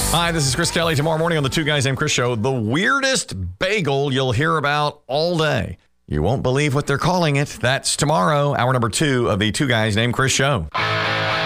Hi, this is Chris Kelly. Tomorrow morning on the Two Guys Named Chris show, the weirdest bagel you'll hear about all day. You won't believe what they're calling it. That's tomorrow, hour number 2 of the Two Guys Named Chris show.